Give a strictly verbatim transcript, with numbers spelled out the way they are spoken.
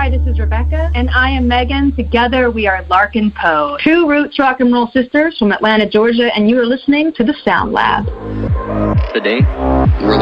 Hi, this is Rebecca. And I am Megan. Together, we are Larkin Poe, two roots rock and roll sisters from Atlanta, Georgia, and you are listening to The Sound Lab. Today, we're